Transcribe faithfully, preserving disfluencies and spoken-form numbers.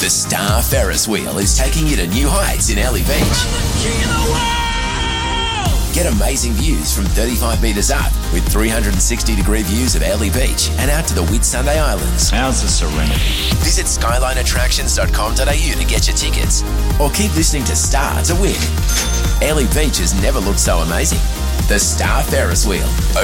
The Star Ferris Wheel is taking you to new heights in Airlie Beach. Get amazing views from thirty-five metres up with three hundred sixty degree views of Airlie Beach and out to the Whitsunday Islands. How's the serenity? Visit skyline attractions dot com dot a u to get your tickets or keep listening to Star to win. Airlie Beach has never looked so amazing. The Star Ferris Wheel.